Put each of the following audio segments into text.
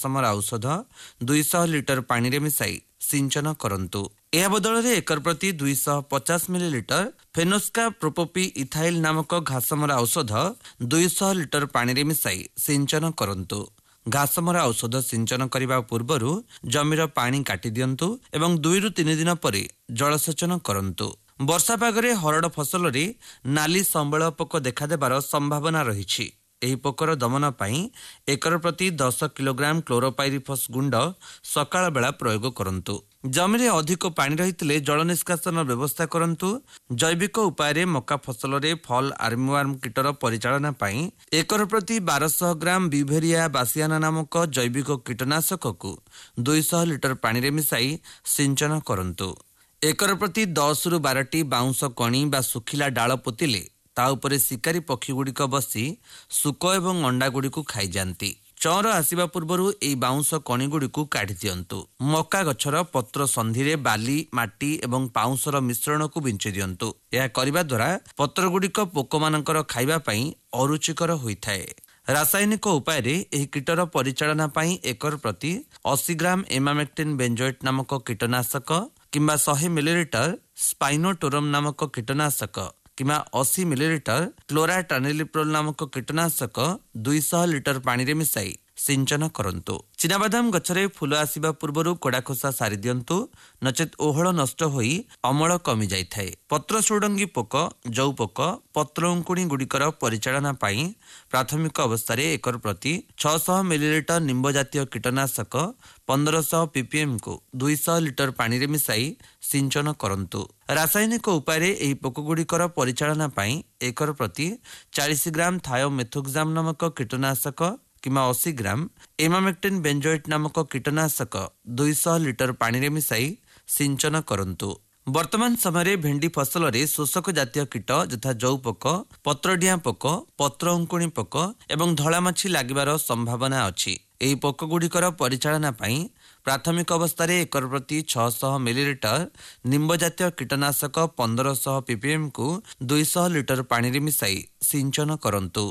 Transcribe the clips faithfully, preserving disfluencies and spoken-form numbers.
घासमरा औषध दुईश लिटर पानी मिसाई सिंचन करंतु। यह बदल में एकर प्रति दुईश पचास मिलीलिटर फेनोस्का प्रोपोपी इथाइल नामक घासमरा औषध दुईश लिटर पानी मिसाई सिंचन करंतु। घासमरा औषध सिंचन करने पूर्व जमीर पानी काटी दियंतु एवं दुई रु तीन दिन पर जलसेचन करंतु। वर्षा पागरे हरड़ फसल रे नाली संबल पोक देखादेबार संभावना रही। एही पोकर दमन पाई एकर प्रति दस किलोग्राम क्लोरोपाइरिफस गुंड सकाळ बेला प्रयोग करंतु। जमी रे अधिक पानी रही जल निष्कासन व्यवस्था करंतु। जैविक उपाय मका फसल रे फल आर्मीवार्म कीटर परिचालना पाई एकर प्रति बारह ग्राम बिभेरिया बासियाना नामक जैविक कीटनाशक को दुईश लिटर पानी मिसाई सिंचन करंतु। एकर प्रति दस रु बारह बाउंस कणी बा सुखिला डाल पोतिले ता उपरे शिकारी पक्षी गुड़िक बसी सुक एवं अंडा गुड़िक खाई जाती। चौर आसिबा पूर्वरु एई बाउंस कणी गुड़िक काढ़ी दियंतु। मका गछर पत्र संधिरे बाली माटी एवं पाउंसर मिश्रण को बिंची दियंतु। यह करिबा द्वारा पत्र गुड़िक पोक मानकर खाइबा पई अरुचिकर होइथाए। रासायनिक उपाय रे एही कीटर परिचालना पई एकर प्रति अस्सी ग्राम एमामेक्टिन बेंजोएट नामक कीटनाशक किंबा सौ मिलीलिटर स्पाइनोटोरम नामक कीटनाशक किंबा अस्सी मिलीलिटर क्लोराटानिलिप्रोल नामक कीटनाशक दुईश लिटर पानी मिसाई सिंचन करंतु। चिनाबादाम गछरे फूल आसिबा पूर्वरु कोड़ा खोसा सारी दियंतु नचेत ओहळ नष्ट होई अमल कमी जाय थाए। पत्र सुडंगी पोक जौ पोक पत्र अंकुणी गुड़िकर परिचालना पाई प्राथमिक अवस्था एकर प्रति छह सौ मिलीलिटर निंब जातीय कीटनाशक पंद्रह सौ पीपीएम को दुईश लिटर पानी मिसाई सिंचन करंतु। रासायनिक उपाय एही पोक गुड़िकर परिचालना पाई एकर प्रति चालीस ग्राम थायोमेथोक्साम नामक कीटनाशक किंबा अस्सी ग्राम एमामेक्टिन बेंजोएट नामक कीटनाशक दुईश लिटर पानी मिसाई सिंचन करंतु। वर्तमान समय भेंडी फसल रे शोषक जातीय कीट यथा जौ पोक पत्रडिया पोक पत्र अंकुणी पोक एवं धला माछी लागिबार संभावना अछि। एही पोक गुड़िकर परिचालना पाई प्राथमिक अवस्था एकर प्रति छह सौ मिलीलिटर निंब जातीय कीटनाशक पंद्रह सौ पीपीएम को दुईश लिटर पानी मिसाई सिंचन करंतु।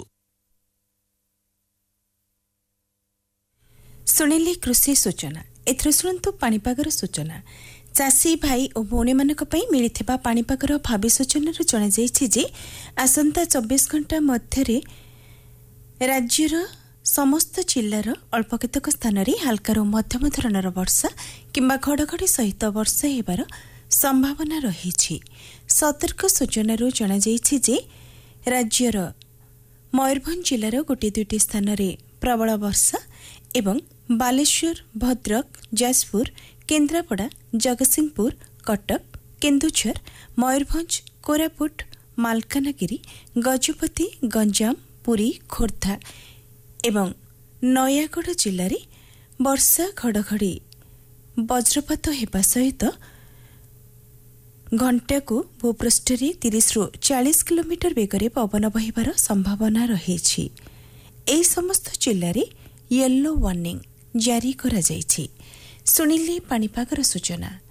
सुनिले कृषि सूचना। एथर शुणु पाणीपागर सूचना। चाषी भाई और भौणी मानक पई मिलिथिबा पाणीपागर भावी सूचना जणा जायछि जे आसंता चौबीस घंटा मध्यरे राज्यर समस्त जिल्लार अल्प केतक स्थान रे हल्का मध्यम धरणर वर्षा किंबा घड़घड़ी सहित वर्षा हेबार संभावना रही। सतर्क सूचना जणा जायछि जे राज्यर मयूरभंज जिल्लार गोटे दुईटी स्थान रे प्रबल वर्षा एवं बालेश्वर भद्रक जाजपुर केन्द्रापड़ा जगतसिंहपुर कटक केन्दुझर मयूरभंज कोरापुट मालकानगिरी गजपति गंजाम पुरी खोर्धा एवं नयागढ़ जिले में वर्षा घड़घड़ी वज्रपात हेबा सहित घंटा को भूपृष्ठ रे तीस रु चालीस किलोमीटर बेगरे पवन बहिबार संभावना रही। एही समस्त जिले में येलो वार्निंग जारी करा जायछि। सुनिले पाणीपागर सूचना।